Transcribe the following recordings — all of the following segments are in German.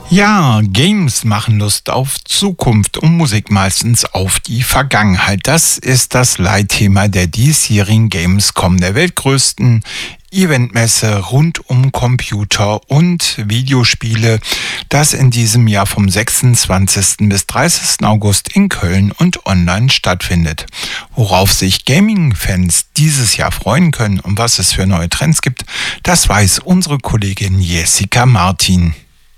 Ja, Games machen Lust auf Zukunft und Musik meistens auf die Vergangenheit. Das ist das Leitthema der diesjährigen Gamescom, der weltgrößten Eventmesse rund um Computer und Videospiele, das in diesem Jahr vom 26. bis 30. August in Köln und online stattfindet. Worauf sich Gaming-Fans dieses Jahr freuen können und was es für neue Trends gibt, das weiß unsere Kollegin Jessica Martin.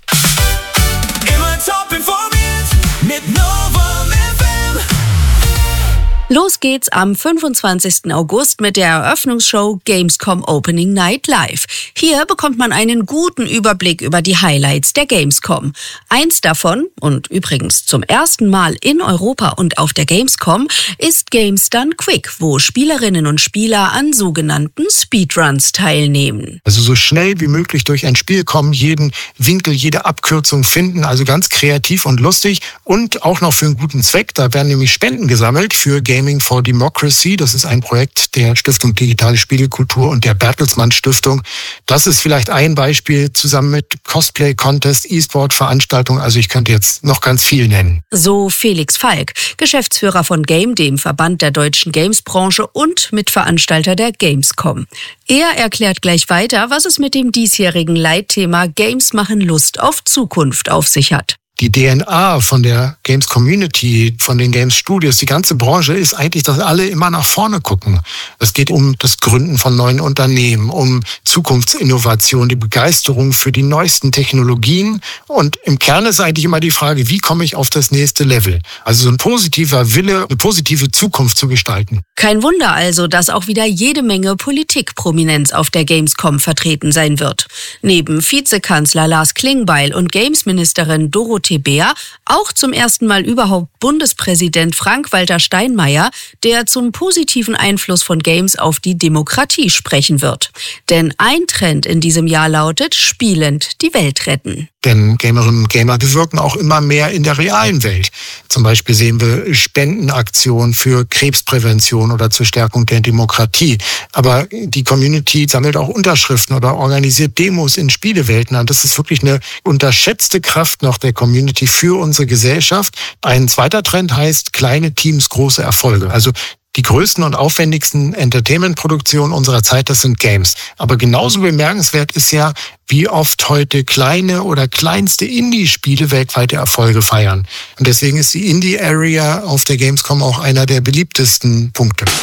Los geht's am 25. August mit der Eröffnungsshow Gamescom Opening Night Live. Hier bekommt man einen guten Überblick über die Highlights der Gamescom. Eins davon, und übrigens zum ersten Mal in Europa und auf der Gamescom, ist Games Done Quick, wo Spielerinnen und Spieler an sogenannten Speedruns teilnehmen. Also so schnell wie möglich durch ein Spiel kommen, jeden Winkel, jede Abkürzung finden, also ganz kreativ und lustig und auch noch für einen guten Zweck. Da werden nämlich Spenden gesammelt für Gaming for Democracy. Das ist ein Projekt der Stiftung Digitale Spielekultur und der Bertelsmann Stiftung. Das ist vielleicht ein Beispiel zusammen mit Cosplay-Contest, E-Sport-Veranstaltungen. Also ich könnte jetzt noch ganz viel nennen. So Felix Falk, Geschäftsführer von Game, dem Verband der deutschen Gamesbranche und Mitveranstalter der Gamescom. Er erklärt gleich weiter, was es mit dem diesjährigen Leitthema Games machen Lust auf Zukunft auf sich hat. Die DNA von der Games Community, von den Games Studios, die ganze Branche ist eigentlich, dass alle immer nach vorne gucken. Es geht um das Gründen von neuen Unternehmen, um Zukunftsinnovation, die Begeisterung für die neuesten Technologien. Und im Kern ist eigentlich immer die Frage, wie komme ich auf das nächste Level? Also so ein positiver Wille, eine positive Zukunft zu gestalten. Kein Wunder also, dass auch wieder jede Menge Politikprominenz auf der Gamescom vertreten sein wird. Neben Vizekanzler Lars Klingbeil und Gamesministerin Dorothee Bär auch zum ersten Mal überhaupt Bundespräsident Frank-Walter Steinmeier, der zum positiven Einfluss von Games auf die Demokratie sprechen wird. Denn ein Trend in diesem Jahr lautet, spielend die Welt retten. Denn Gamerinnen und Gamer bewirken auch immer mehr in der realen Welt. Zum Beispiel sehen wir Spendenaktionen für Krebsprävention oder zur Stärkung der Demokratie. Aber die Community sammelt auch Unterschriften oder organisiert Demos in Spielewelten. Und das ist wirklich eine unterschätzte Kraft noch der Community für unsere Gesellschaft. Ein zweiter Trend heißt kleine Teams, große Erfolge. Also die größten und aufwendigsten Entertainment-Produktionen unserer Zeit, das sind Games. Aber genauso bemerkenswert ist ja, wie oft heute kleine oder kleinste Indie-Spiele weltweite Erfolge feiern. Und deswegen ist die Indie-Area auf der Gamescom auch einer der beliebtesten Punkte.